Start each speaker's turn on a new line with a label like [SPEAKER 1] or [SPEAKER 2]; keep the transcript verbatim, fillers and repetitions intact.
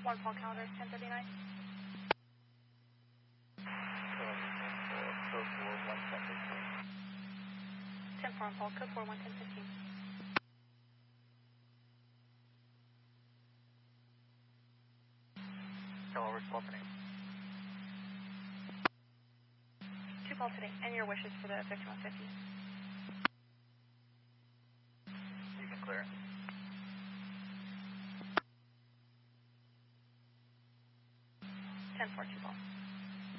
[SPEAKER 1] One call calendar, ten thirty-nine.
[SPEAKER 2] Code four, one ten fifteen.
[SPEAKER 1] ten four on call, code four, one ten fifteen.
[SPEAKER 2] Hello, we're swapping.
[SPEAKER 1] Two calls today, and your wishes for the fifty-one fifty.
[SPEAKER 2] You can clear.
[SPEAKER 1] ten four, two calls.